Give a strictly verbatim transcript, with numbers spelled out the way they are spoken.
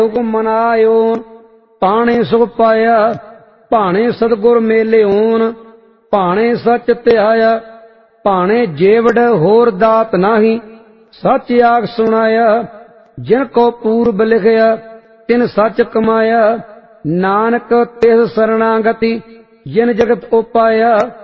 ਮਨਾਇਓ ਪਾਣੇ ਸੁਖ ਪਾਇਆ ਭਾਣੇ ਸਤਿਗੁਰ ਮੇਲਿਓਨ ਭਾਣੇ ਸੱਚ ਧਿਆਇਆ ਭਾਣੇ ਜੇਵੜ ਹੋਰ ਦਾਤ ਨਾਹੀ ਸੱਚ ਆਖ ਸੁਣਾਇਆ ਜਿਨ ਕੋ ਪੂਰਬ ਲਿਖਿਆ ਤਿਨ ਸੱਚ ਕਮਾਇਆ ਨਾਨਕ ਤਿਸ ਸਰਣਾਗਤੀ ਜਿਨ ਜਗਤ ਉਪਾਇਆ